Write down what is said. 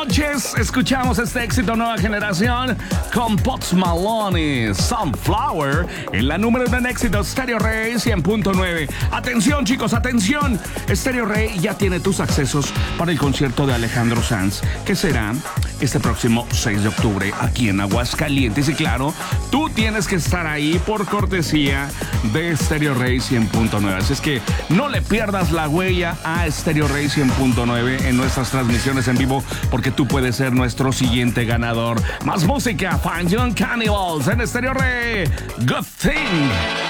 noches. Escuchamos este éxito Nueva Generación con Post Malone, Sunflower, en la número 1 en éxito, Stereo Rey 100.9. Atención, chicos, atención. Stereo Rey ya tiene tus accesos para el concierto de Alejandro Sanz, que será este próximo 6 de octubre aquí en Aguascalientes. Y claro, tú tienes que estar ahí por cortesía de Stereo Rey 100.9. Así es que no le pierdas la huella a Stereo Rey 100.9 en nuestras transmisiones en vivo, porque tú puedes ser nuestro siguiente ganador. Más música, Fine Young Cannibals en Stereo Rey. Good Thing.